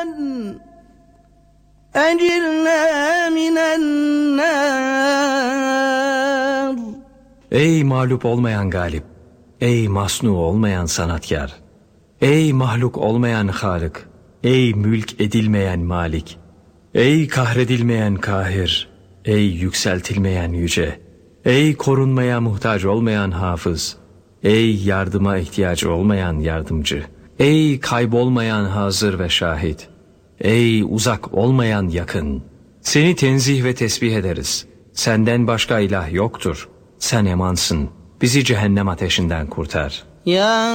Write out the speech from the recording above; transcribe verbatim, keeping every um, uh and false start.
أجرنا من النار. Ey mağlup olmayan galip, ey masnu olmayan sanatkar, ey mahluk olmayan Halık, ey mülk edilmeyen Malik, ey kahredilmeyen Kahir, ey yükseltilmeyen Yüce, ey korunmaya muhtaç olmayan Hafız, ey yardıma ihtiyacı olmayan Yardımcı, ey kaybolmayan Hazır ve Şahit, ey uzak olmayan Yakın. Seni tenzih ve tesbih ederiz. Senden başka ilah yoktur. Sen emansın. Bizi cehennem ateşinden kurtar. Ya